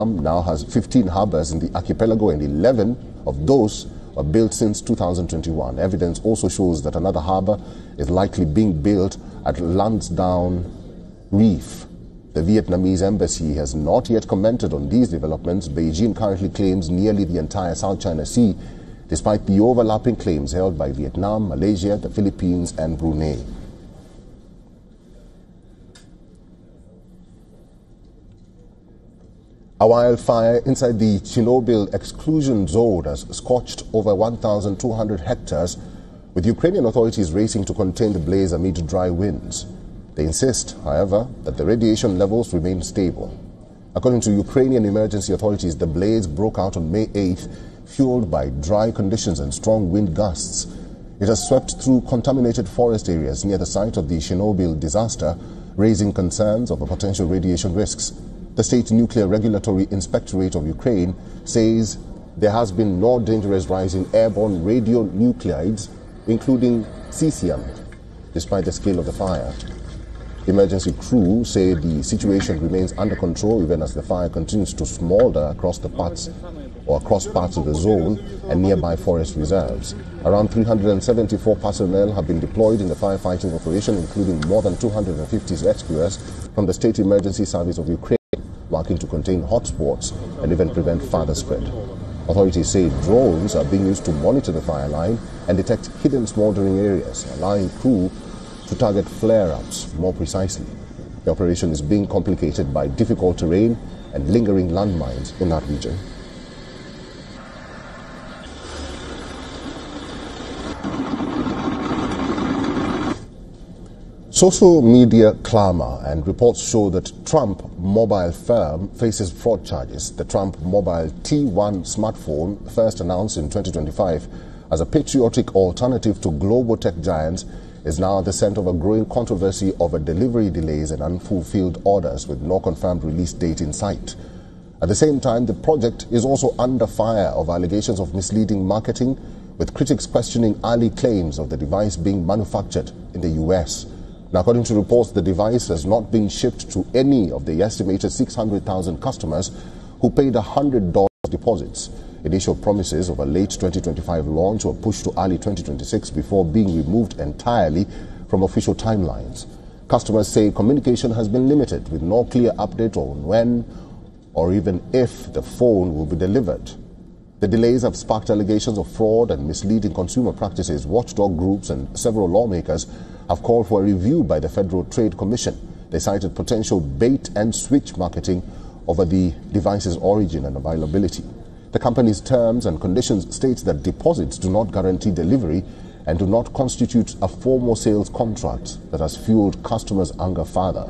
now has 15 harbors in the archipelago, and 11 of those were built since 2021. Evidence also shows that another harbor is likely being built at Lansdowne Reef. The Vietnamese embassy has not yet commented on these developments. Beijing currently claims nearly the entire South China Sea, despite the overlapping claims held by Vietnam, Malaysia, the Philippines, and Brunei. A wildfire inside the Chernobyl exclusion zone has scorched over 1,200 hectares, with Ukrainian authorities racing to contain the blaze amid dry winds. They insist, however, that the radiation levels remain stable. According to Ukrainian emergency authorities, the blaze broke out on May 8th, fueled by dry conditions and strong wind gusts. It has swept through contaminated forest areas near the site of the Chernobyl disaster, raising concerns over potential radiation risks. The State Nuclear Regulatory Inspectorate of Ukraine says there has been no dangerous rise in airborne radionuclides, including cesium, despite the scale of the fire. Emergency crew say the situation remains under control even as the fire continues to smolder across parts of the zone and nearby forest reserves. Around 374 personnel have been deployed in the firefighting operation, including more than 250 rescuers from the State Emergency Service of Ukraine, working to contain hotspots and even prevent further spread. Authorities say drones are being used to monitor the fire line and detect hidden smoldering areas, allowing crew to target flare-ups more precisely. The operation is being complicated by difficult terrain and lingering landmines in that region. Social media clamor and reports show that Trump mobile firm faces fraud charges. The Trump mobile T1 smartphone, first announced in 2025 as a patriotic alternative to global tech giants, is now at the center of a growing controversy over delivery delays and unfulfilled orders with no confirmed release date in sight. At the same time, the project is also under fire of allegations of misleading marketing, with critics questioning early claims of the device being manufactured in the US. Now, according to reports, the device has not been shipped to any of the estimated 600,000 customers who paid $100 deposits. Initial promises of a late 2025 launch were pushed to early 2026 before being removed entirely from official timelines. Customers say communication has been limited, with no clear update on when or even if the phone will be delivered. The delays have sparked allegations of fraud and misleading consumer practices. Watchdog groups and several lawmakers have called for a review by the Federal Trade Commission. They cited potential bait-and-switch marketing over the device's origin and availability. The company's terms and conditions state that deposits do not guarantee delivery and do not constitute a formal sales contract that has fueled customers' anger further.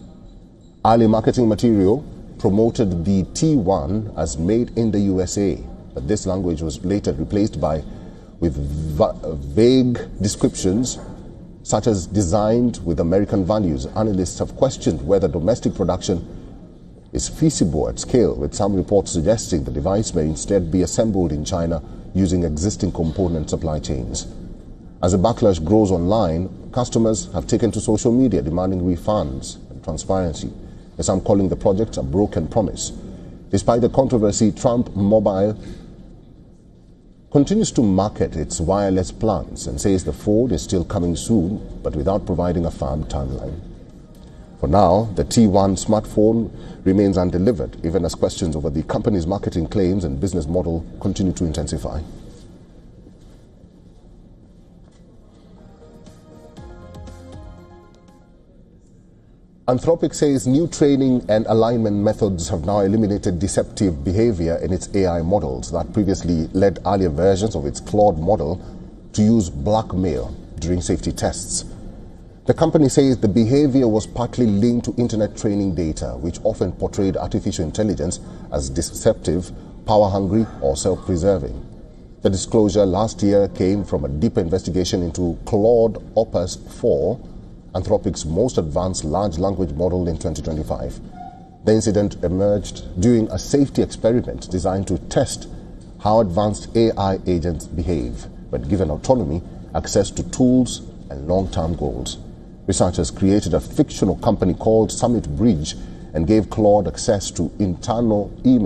Early marketing material promoted the T1 as made in the USA, but this language was later replaced with vague descriptions such as designed with American values. Analysts have questioned whether domestic production is feasible at scale, with some reports suggesting the device may instead be assembled in China using existing component supply chains. As the backlash grows online, customers have taken to social media demanding refunds and transparency, with some calling the project a broken promise. Despite the controversy, Trump Mobile continues to market its wireless plans and says the phone is still coming soon, but without providing a firm timeline. For now, the T1 smartphone remains undelivered, even as questions over the company's marketing claims and business model continue to intensify. Anthropic says new training and alignment methods have now eliminated deceptive behavior in its AI models that previously led earlier versions of its Claude model to use blackmail during safety tests. The company says the behavior was partly linked to internet training data, which often portrayed artificial intelligence as deceptive, power-hungry, or self-preserving. The disclosure last year came from a deeper investigation into Claude Opus 4, Anthropic's most advanced large language model in 2025. The incident emerged during a safety experiment designed to test how advanced AI agents behave when given autonomy, access to tools, and long-term goals. Researchers created a fictional company called Summit Bridge and gave Claude access to internal email